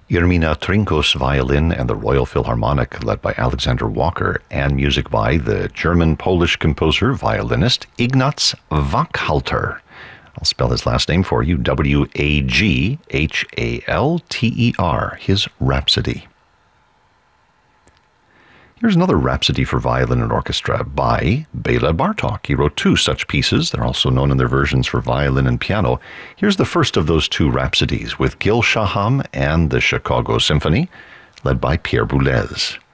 Irmina Trinkos violin and the Royal Philharmonic led by Alexander Walker, and music by the German-Polish composer, violinist Ignaz Wachthalter. I'll spell his last name for you, Waghalter, his Rhapsody. Here's another Rhapsody for violin and orchestra by Bela Bartok. He wrote two such pieces. They're also known in their versions for violin and piano. Here's the first of those two Rhapsodies with Gil Shaham and the Chicago Symphony, led by Pierre Boulez.